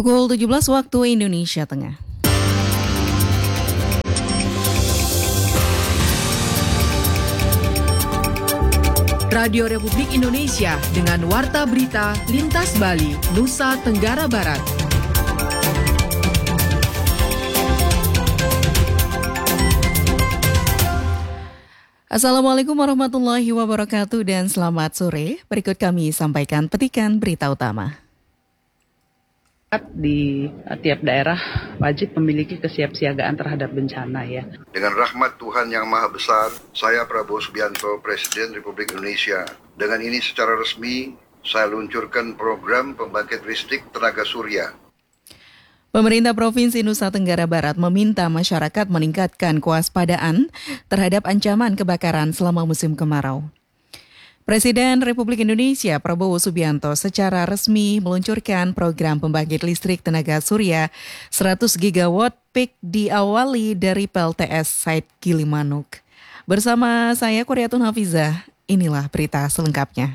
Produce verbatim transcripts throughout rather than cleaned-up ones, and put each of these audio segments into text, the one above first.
Pukul tujuh belas waktu Indonesia Tengah. Radio Republik Indonesia dengan Warta Berita Lintas Bali, Nusa Tenggara Barat. Assalamualaikum warahmatullahi wabarakatuh dan selamat sore. Berikut kami sampaikan petikan berita utama. Di tiap daerah wajib memiliki kesiapsiagaan terhadap bencana ya. Dengan rahmat Tuhan yang Maha Besar, saya Prabowo Subianto, Presiden Republik Indonesia. Dengan ini secara resmi, saya luncurkan program pembangkit listrik tenaga surya. Pemerintah Provinsi Nusa Tenggara Barat meminta masyarakat meningkatkan kewaspadaan terhadap ancaman kebakaran selama musim kemarau. Presiden Republik Indonesia Prabowo Subianto secara resmi meluncurkan program pembangkit listrik tenaga surya seratus gigawatt peak diawali dari P L T S site Gilimanuk. Bersama saya Kuriatun Hafizah, inilah berita selengkapnya.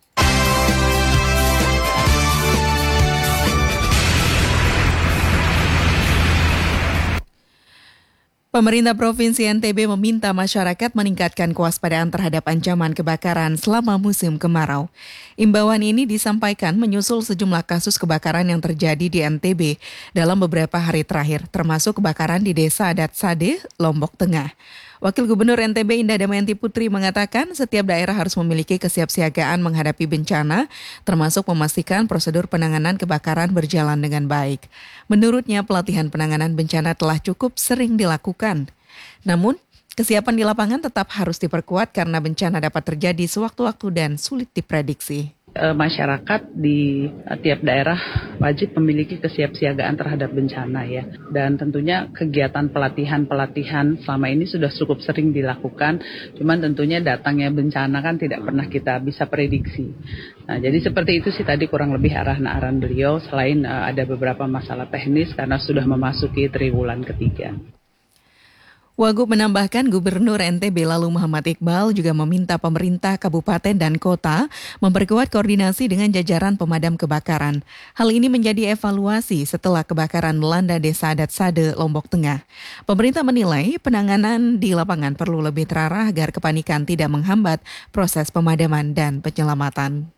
Pemerintah Provinsi N T B meminta masyarakat meningkatkan kewaspadaan terhadap ancaman kebakaran selama musim kemarau. Imbauan ini disampaikan menyusul sejumlah kasus kebakaran yang terjadi di N T B dalam beberapa hari terakhir, termasuk kebakaran di Desa Adat Sade, Lombok Tengah. Wakil Gubernur N T B Indah Damayanti Putri mengatakan setiap daerah harus memiliki kesiapsiagaan menghadapi bencana, termasuk memastikan prosedur penanganan kebakaran berjalan dengan baik. Menurutnya, pelatihan penanganan bencana telah cukup sering dilakukan. Namun, kesiapan di lapangan tetap harus diperkuat karena bencana dapat terjadi sewaktu-waktu dan sulit diprediksi. E, masyarakat di tiap daerah wajib memiliki kesiapsiagaan terhadap bencana ya. Dan tentunya kegiatan pelatihan-pelatihan selama ini sudah cukup sering dilakukan. Cuman tentunya datangnya bencana kan tidak pernah kita bisa prediksi. Nah, jadi seperti itu sih tadi kurang lebih arahan-arahan beliau. Selain e, ada beberapa masalah teknis karena sudah memasuki triwulan ketiga. Wagub menambahkan Gubernur N T B lalu Muhammad Iqbal juga meminta pemerintah kabupaten dan kota memperkuat koordinasi dengan jajaran pemadam kebakaran. Hal ini menjadi evaluasi setelah kebakaran melanda Desa Adat Sade, Lombok Tengah. Pemerintah menilai penanganan di lapangan perlu lebih terarah agar kepanikan tidak menghambat proses pemadaman dan penyelamatan.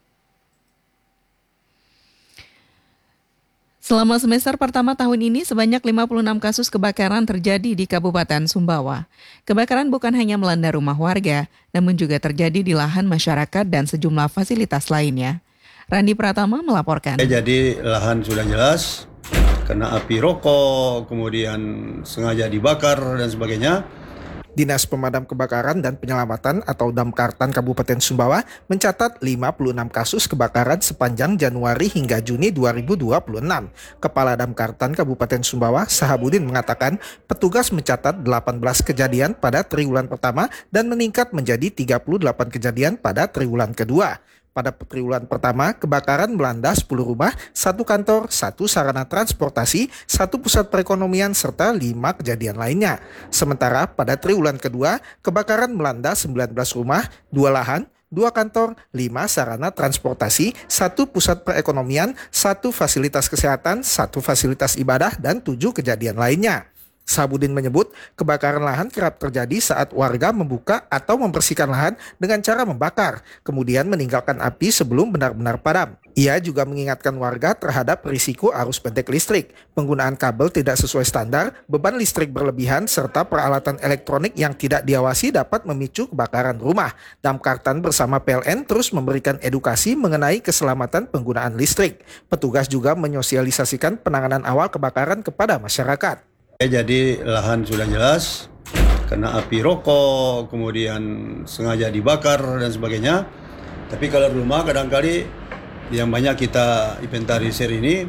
Selama semester pertama tahun ini, sebanyak lima puluh enam kasus kebakaran terjadi di Kabupaten Sumbawa. Kebakaran bukan hanya melanda rumah warga, namun juga terjadi di lahan masyarakat dan sejumlah fasilitas lainnya. Randi Pratama melaporkan. Jadi lahan sudah jelas, kena api rokok, kemudian sengaja dibakar dan sebagainya. Dinas Pemadam Kebakaran dan Penyelamatan atau Damkartan Kabupaten Sumbawa mencatat lima puluh enam kasus kebakaran sepanjang Januari hingga Juni dua ribu dua puluh enam. Kepala Damkartan Kabupaten Sumbawa, Sahabudin mengatakan petugas mencatat delapan belas kejadian pada triwulan pertama dan meningkat menjadi tiga puluh delapan kejadian pada triwulan kedua. Pada triwulan pertama, kebakaran melanda sepuluh rumah, satu kantor, satu sarana transportasi, satu pusat perekonomian, serta lima kejadian lainnya. Sementara pada triwulan kedua, kebakaran melanda sembilan belas rumah, dua lahan, dua kantor, lima sarana transportasi, satu pusat perekonomian, satu fasilitas kesehatan, satu fasilitas ibadah, dan tujuh kejadian lainnya. Sabudin menyebut kebakaran lahan kerap terjadi saat warga membuka atau membersihkan lahan dengan cara membakar, kemudian meninggalkan api sebelum benar-benar padam. Ia juga mengingatkan warga terhadap risiko arus pendek listrik, penggunaan kabel tidak sesuai standar, beban listrik berlebihan, serta peralatan elektronik yang tidak diawasi dapat memicu kebakaran rumah. Damkartan bersama P L N terus memberikan edukasi mengenai keselamatan penggunaan listrik. Petugas juga menyosialisasikan penanganan awal kebakaran kepada masyarakat. Jadi lahan sudah jelas, kena api rokok, kemudian sengaja dibakar dan sebagainya. Tapi kalau rumah kadang-kali yang banyak kita inventarisir ini,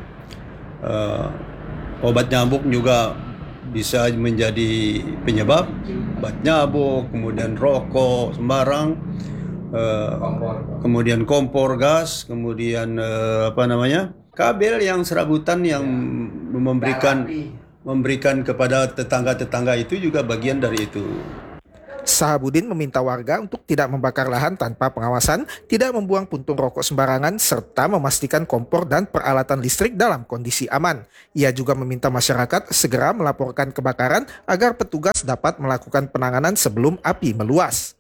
uh, obat nyamuk juga bisa menjadi penyebab. Obat nyamuk, kemudian rokok sembarang, uh, kemudian kompor gas, kemudian uh, apa namanya kabel yang serabutan yang memberikan memberikan kepada tetangga-tetangga itu juga bagian dari itu. Sahabudin meminta warga untuk tidak membakar lahan tanpa pengawasan, tidak membuang puntung rokok sembarangan, serta memastikan kompor dan peralatan listrik dalam kondisi aman. Ia juga meminta masyarakat segera melaporkan kebakaran agar petugas dapat melakukan penanganan sebelum api meluas.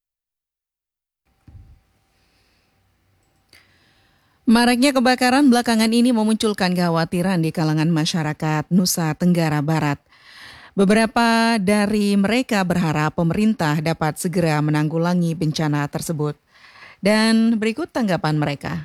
Maraknya kebakaran belakangan ini memunculkan kekhawatiran di kalangan masyarakat Nusa Tenggara Barat. Beberapa dari mereka berharap pemerintah dapat segera menanggulangi bencana tersebut. Dan berikut tanggapan mereka.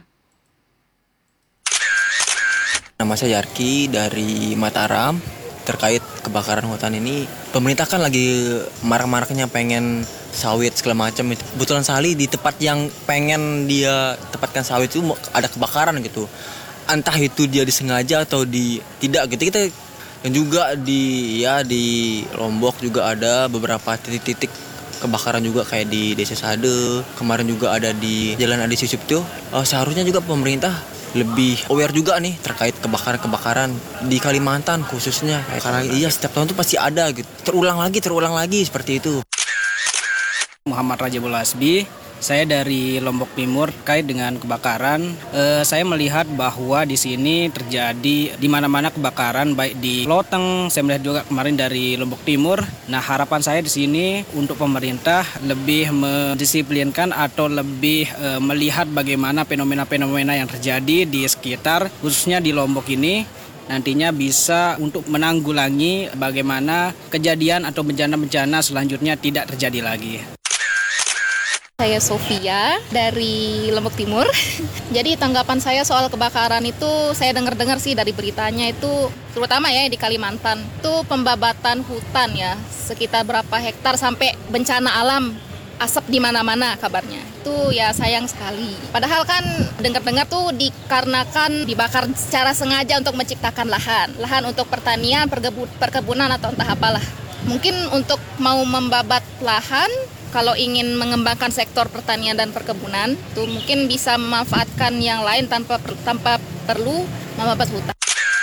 Nama saya Yarki dari Mataram. Terkait kebakaran hutan ini, pemerintah kan lagi marak-maraknya pengen sawit segala macam. Kebetulan sekali di tempat yang pengen dia tempatkan sawit itu ada kebakaran gitu. Entah itu dia disengaja atau di tidak gitu. Kita dan juga di ya di Lombok juga ada beberapa titik-titik kebakaran juga kayak di Desa Sade, kemarin juga ada di Jalan Adi Sucipto tuh. Uh, seharusnya juga pemerintah lebih aware juga nih terkait kebakaran-kebakaran di Kalimantan khususnya. Karena iya setiap tahun tuh pasti ada gitu. Terulang lagi, terulang lagi seperti itu. Muhammad Rajabul Hasbi. Saya dari Lombok Timur terkait dengan kebakaran. Eh, saya melihat bahwa di sini terjadi di mana-mana kebakaran, baik di Loteng, saya melihat juga kemarin dari Lombok Timur. Nah, harapan saya di sini untuk pemerintah lebih mendisiplinkan atau lebih eh, melihat bagaimana fenomena-fenomena yang terjadi di sekitar, khususnya di Lombok ini. Nantinya bisa untuk menanggulangi bagaimana kejadian atau bencana-bencana selanjutnya tidak terjadi lagi. Saya Sofia dari Lombok Timur. Jadi tanggapan saya soal kebakaran itu saya dengar-dengar sih dari beritanya itu terutama ya di Kalimantan. Itu pembabatan hutan ya, sekitar berapa hektar sampai bencana alam, asap di mana-mana kabarnya. Itu ya sayang sekali. Padahal kan dengar-dengar tuh dikarenakan dibakar secara sengaja untuk menciptakan lahan. Lahan untuk pertanian, perkebunan atau entah apalah. Mungkin untuk mau membabat lahan, kalau ingin mengembangkan sektor pertanian dan perkebunan, tuh mungkin bisa memanfaatkan yang lain tanpa tanpa perlu membabat hutan.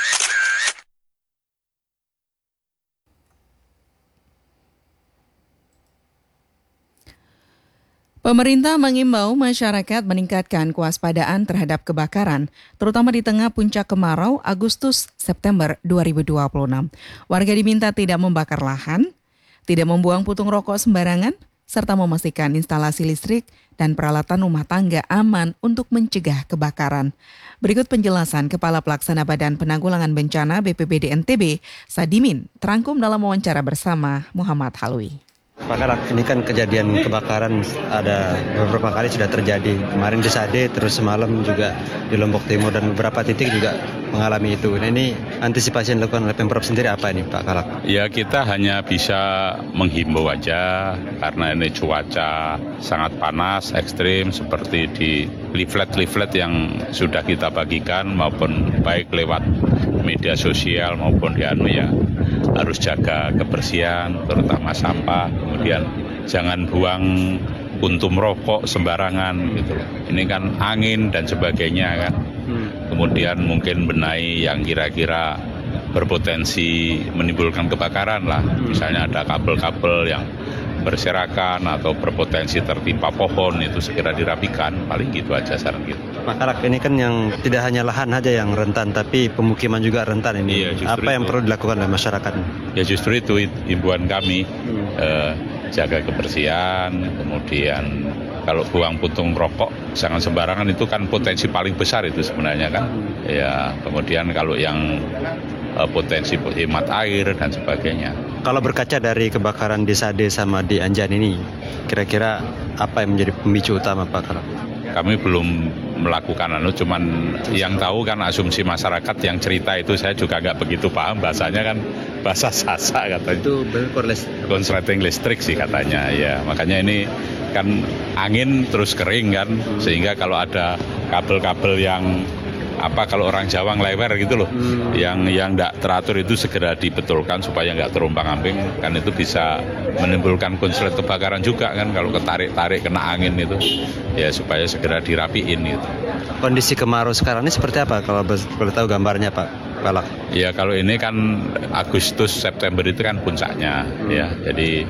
Pemerintah mengimbau masyarakat meningkatkan kewaspadaan terhadap kebakaran, terutama di tengah puncak kemarau Agustus-September dua ribu dua puluh enam. Warga diminta tidak membakar lahan, tidak membuang puntung rokok sembarangan, serta memastikan instalasi listrik dan peralatan rumah tangga aman untuk mencegah kebakaran. Berikut penjelasan Kepala Pelaksana Badan Penanggulangan Bencana B P B D N T B, Sadimin, terangkum dalam wawancara bersama Muhammad Halwi. Pak Kalak, ini kan kejadian kebakaran ada beberapa kali sudah terjadi. Kemarin di Sade, terus semalam juga di Lombok Timur dan beberapa titik juga mengalami itu. Nah, ini antisipasi yang dilakukan oleh Pemprov sendiri apa ini Pak Kalak? Ya kita hanya bisa menghimbau aja karena ini cuaca sangat panas, ekstrim seperti di leaflet-leaflet yang sudah kita bagikan maupun baik lewat media sosial maupun di anu ya. Harus jaga kebersihan, terutama sampah. Kemudian jangan buang puntung rokok sembarangan gitu. Ini kan angin dan sebagainya kan. Kemudian mungkin benahi yang kira-kira berpotensi menimbulkan kebakaran lah. Misalnya ada kabel-kabel yang berserakan atau berpotensi tertimpa pohon, itu segera dirapikan. Paling gitu aja saran gitu. Pak Kalak, ini kan yang tidak hanya lahan saja yang rentan, tapi pemukiman juga rentan ini. Iya, apa yang itu perlu dilakukan oleh masyarakat? Ya justru itu himbauan kami, hmm. eh, jaga kebersihan, kemudian kalau buang puntung rokok jangan sembarangan, itu kan potensi paling besar itu sebenarnya kan. Hmm. Ya kemudian kalau yang eh, potensi hemat air dan sebagainya. Kalau berkaca dari kebakaran di Sade sama di Anjan ini, kira-kira apa yang menjadi pemicu utama Pak Kalak? Kami belum melakukan anu, cuman yang tahu kan asumsi masyarakat yang cerita itu saya juga nggak begitu paham, bahasanya kan bahasa Sasak katanya. Itu konsleting listrik sih katanya ya, makanya ini kan angin terus kering kan, sehingga kalau ada kabel-kabel yang apa kalau orang Jawa ngelewer gitu loh, hmm. yang yang nggak teratur itu segera dibetulkan supaya nggak terombang-ambing, kan itu bisa menimbulkan konslet kebakaran juga kan kalau ketarik-tarik kena angin itu, ya supaya segera dirapiin gitu. Kondisi kemarau sekarang ini seperti apa kalau boleh tahu gambarnya Pak Kalak? Ya kalau ini kan Agustus September itu kan puncaknya, hmm. ya jadi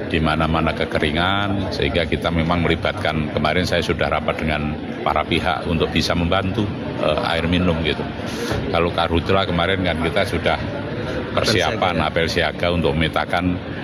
di mana-mana kekeringan, sehingga kita memang melibatkan, kemarin saya sudah rapat dengan para pihak untuk bisa membantu uh, air minum gitu. Kalau Karhutla kemarin kan kita sudah persiapan apel siaga untuk memetakan